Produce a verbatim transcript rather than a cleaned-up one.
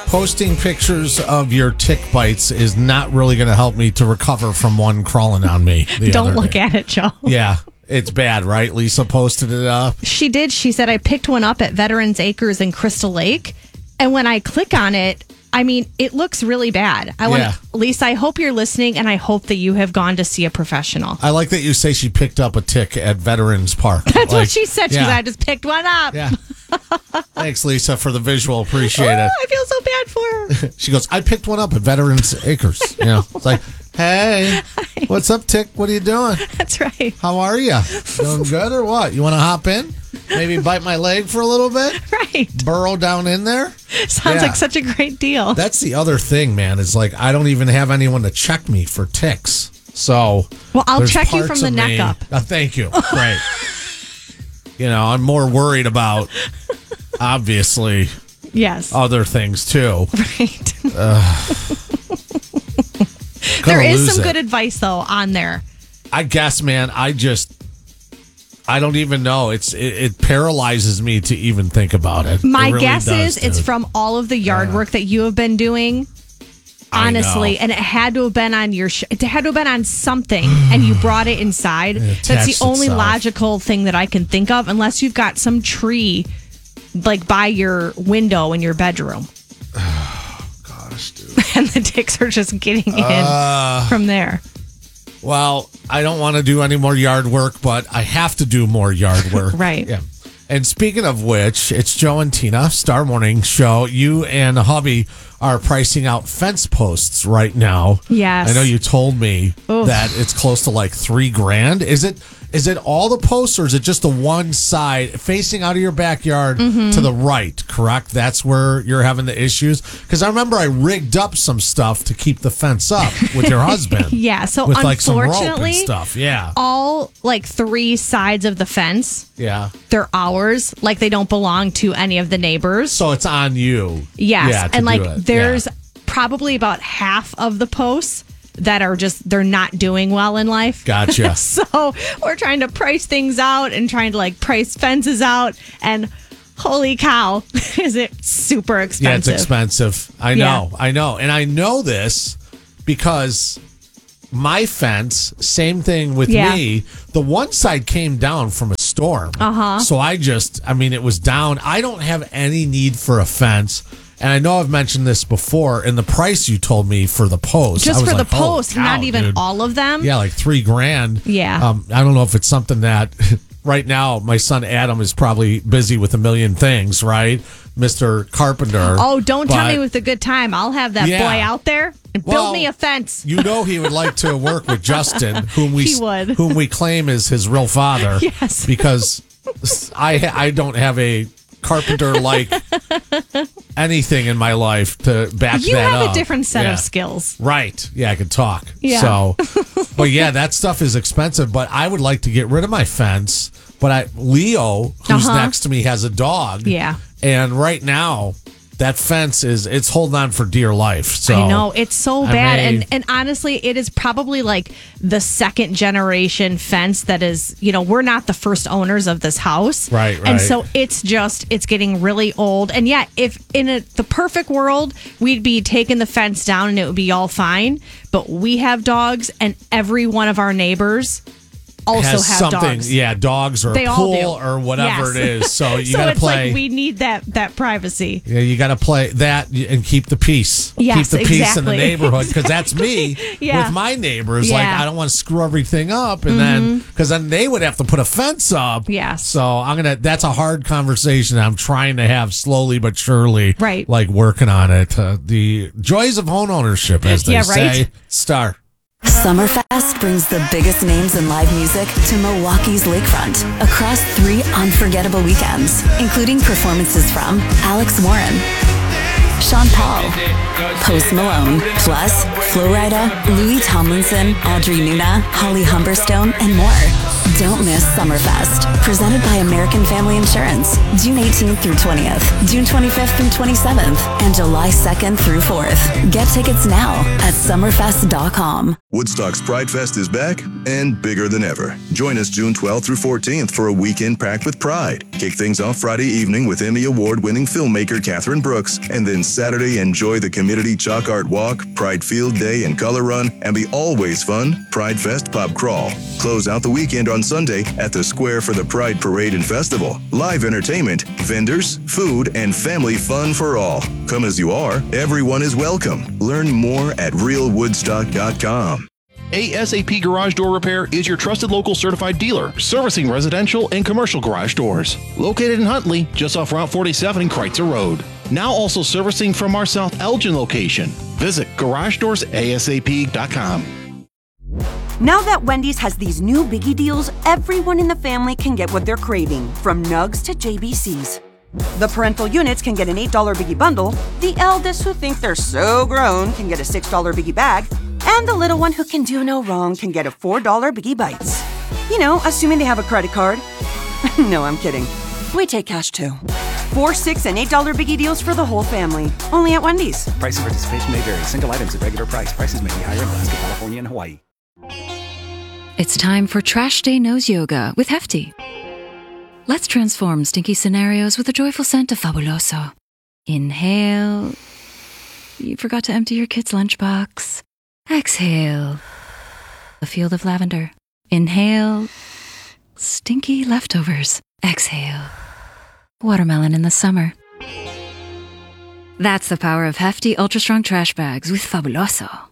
Posting pictures of your tick bites is not really going to help me to recover from one crawling on me. Don't look at it, Joe. Yeah, it's bad, right? Lisa posted it up. She did. She said, I picked one up at Veterans Acres in Crystal Lake. And when I click on it, I mean, it looks really bad. I want Yeah. Lisa, I hope you're listening, and I hope that you have gone to see a professional. I like that you say she picked up a tick at Veterans Park. That's like, what she said. She yeah. said, I just picked one up. Yeah. Thanks, Lisa, for the visual. Appreciate Oh, it. I feel so bad for her. She goes, I picked one up at Veterans Acres. You know, it's like, hey, what's up, Tick? What are you doing? That's right. How are you? Doing good or what? You want to hop in? Maybe bite my leg for a little bit? Right. Burrow down in there? Sounds Yeah. like such a great deal. That's the other thing, man. Is like, I don't even have anyone to check me for ticks. So, Well, I'll there's check you parts from the of neck me- up. Uh, thank you. Great. You know, I'm more worried about, obviously, Yes. other things too. Right. Gonna There is lose some it. good advice, though, on there. I guess, man, I just, I don't even know. It's it, it paralyzes me to even think about it. My It really guess does, is it's dude. from all of the yard work that you have been doing. I Honestly, know. and it had to have been on your. Sh- it had to have been on something, and you brought it inside. That's the attached only itself. logical thing that I can think of, unless you've got some tree, like by your window in your bedroom, Gosh, dude. and the ticks are just getting in Uh, from there. Well, I don't want to do any more yard work, but I have to do more yard work. Right. Yeah. And speaking of which, it's Joe and Tina, Star Morning Show. You and hubby are pricing out fence posts right now. Yes. I know you told me Oof. that it's close to like three grand. Is it? Is it all the posts, or is it just the one side facing out of your backyard Mm-hmm. to the right? Correct. That's where you're having the issues. Because I remember I rigged up some stuff to keep the fence up with your husband. Yeah. So with like some rope and unfortunately, stuff. Yeah. all like three sides of the fence, Yeah. they're ours. Like they don't belong to any of the neighbors. So it's on you. Yes. Yeah, to and like do it. there's Yeah. probably about half of the posts that are just, they're not doing well in life. Gotcha. So we're trying to price things out and trying to like price fences out. And holy cow, is it super expensive? Yeah, it's expensive. I Yeah. know. I know. And I know this because my fence, same thing with Yeah. me. The one side came down from a storm. Uh-huh. So I just, I mean, it was down. I don't have any need for a fence. And I know I've mentioned this before. And the price you told me for the post, I Just was for like, the holy post, cow, not even dude. all of them. Yeah, like three grand. Yeah. Um, I don't know if it's something that right now my son Adam is probably busy with a million things, right? Mister Carpenter. Oh, don't tell But me with a good time. I'll have that Yeah. boy out there and build Well, me a fence. You know he would like to work with Justin, whom we He would. whom we claim is his real father. Yes. Because I I don't have a carpenter like anything in my life to back You that have up. a different set Yeah. of skills. Right. Yeah, I can talk. Yeah. So, but yeah, that stuff is expensive. But I would like to get rid of my fence. But I, Leo, who's Uh-huh. next to me, has a dog. Yeah. And right now, that fence is it's holding on for dear life. So I know it's so I bad, may- and and honestly, it is probably like the second generation fence that is. You know, we're not the first owners of this house, Right, And right. so it's just it's getting really old. And yeah, if in a, the perfect world, we'd be taking the fence down and it would be all fine. But we have dogs, and every one of our neighbors also has have something, dogs. yeah, dogs or They a all pool do. or whatever Yes. it is. So you so got to it's play. like we need that that privacy. yeah, you got to play that and keep the peace. Yes, keep the peace in the exactly. neighborhood because that's me Yeah. with my neighbors. Like Yeah. Mm-hmm. I don't want to screw everything up, and then because then they would have to put a fence up. Yes. So I'm gonna. That's a hard conversation. I'm trying to have slowly but surely. Right. Like working on it. Uh, the joys of home ownership, as they Yeah, right. say. Star. Summerfest brings the biggest names in live music to Milwaukee's lakefront across three unforgettable weekends, including performances from Alex Warren, Sean Paul, Post Malone, plus Flo Rida, Louis Tomlinson, Audrey Nuna, Holly Humberstone, and more. Don't miss Summerfest, presented by American Family Insurance, June eighteenth through twentieth, June twenty-fifth through twenty-seventh, and July second through fourth. Get tickets now at summerfest dot com. Woodstock's Pride Fest is back and bigger than ever. Join us June twelfth through fourteenth for a weekend packed with pride. Kick things off Friday evening with Emmy Award-winning filmmaker Catherine Brooks, and then Saturday enjoy the community chalk art walk, Pride Field Day and color run, and the always fun Pride Fest pub crawl. Close out the weekend on Sunday at the Square for the Pride Parade and Festival. Live entertainment, vendors, food, and family fun for all. Come as you are, everyone is welcome. Learn more at real woodstock dot com. A S A P Garage Door Repair is your trusted local certified dealer, servicing residential and commercial garage doors. Located in Huntley, just off Route forty-seven and Kreitzer Road. Now also servicing from our South Elgin location. Visit garage doors A S A P dot com. Now that Wendy's has these new biggie deals, everyone in the family can get what they're craving, from nugs to J B Cs. The parental units can get an eight dollar biggie bundle, the eldest who think they're so grown can get a six dollar biggie bag, and the little one who can do no wrong can get a four dollar biggie bites. You know, assuming they have a credit card. No, I'm kidding. We take cash too. Four, six, and eight dollar biggie deals for the whole family. Only at Wendy's. Price and participation may vary. Single items at regular price. Prices may be higher in Alaska, California, and Hawaii. It's time for Trash Day Nose Yoga with Hefty. Let's transform stinky scenarios with a joyful scent of Fabuloso. Inhale. You forgot to empty your kid's lunchbox. Exhale. A field of lavender. Inhale. Stinky leftovers. Exhale. Watermelon in the summer. That's the power of Hefty Ultra Strong Trash Bags with Fabuloso.